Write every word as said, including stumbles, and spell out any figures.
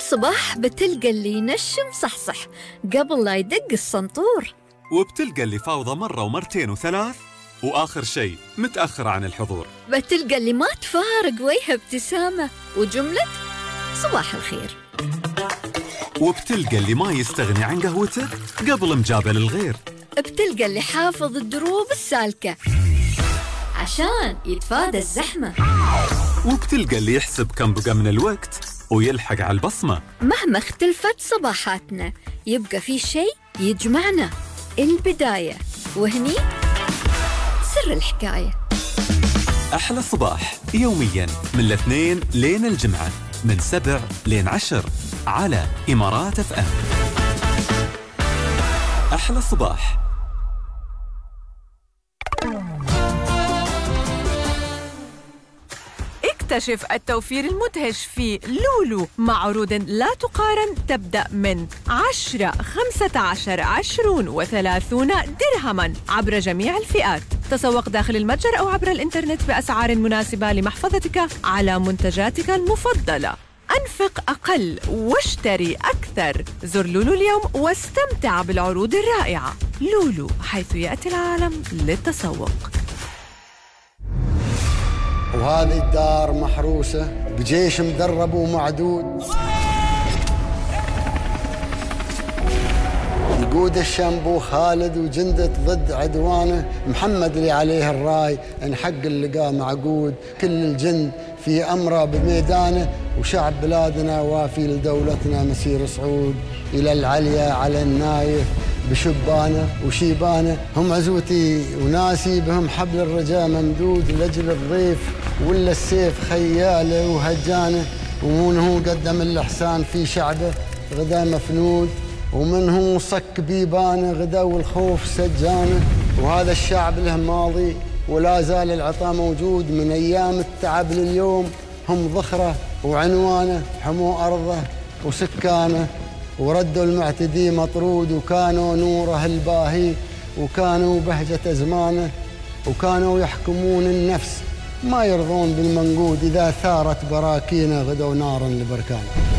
صباح بتلقى اللي ينشم صحصح قبل لا يدق السنطور، وبتلقى اللي فاوضة مرة ومرتين وثلاث، وآخر شيء متأخر عن الحضور. بتلقى اللي ما تفارق وجهه ابتسامة وجملة صباح الخير. وبتلقى اللي ما يستغني عن قهوته قبل مجابل الغير. بتلقى اللي حافظ الدروب السالكة عشان يتفادى الزحمة. وبتلقى اللي يحسب كم بقى من الوقت ويلحق على البصمة. مهما اختلفت صباحاتنا يبقى في شيء يجمعنا، البداية، وهني سر الحكاية. أحلى صباح يومياً من الاثنين لين الجمعة من سبع لين عشر على إمارات اف ام. أحلى صباح. اكتشف التوفير المدهش في لولو مع عروض لا تقارن تبدأ من عشرة، خمسة عشر، عشرون وثلاثون درهما عبر جميع الفئات. تسوق داخل المتجر أو عبر الإنترنت بأسعار مناسبة لمحفظتك على منتجاتك المفضلة. أنفق أقل واشتري أكثر. زر لولو اليوم واستمتع بالعروض الرائعة. لولو، حيث يأتي العالم للتسوق. وهذه الدار محروسة بجيش مدرب ومعدود، يقود الشنبو خالد وجندة ضد عدوانه، محمد اللي عليه الراي ان حق اللقاء معقود، كل الجند في أمره بميدانه، وشعب بلادنا وافي لدولتنا مسير صعود، إلى العليا على النايف بشبانه وشيبانه، هم عزوتي وناسي بهم حبل الرجاء ممدود، لأجل الضيف ولا السيف خياله وهجانه، ومن هو قدم الإحسان في شعبه غدا مفنود، ومن هو صك بيبانه غدا والخوف سجانه، وهذا الشعب له ماضي ولا زال العطاء موجود، من أيام التعب لليوم هم ذخره وعنوانه، حموا أرضه وسكانه وردوا المعتدي مطرود، وكانوا نوره الباهي وكانوا بهجة أزمانه، وكانوا يحكمون النفس ما يرضون بالمنقود، إذا ثارت براكينه غدوا نارا لبركانه.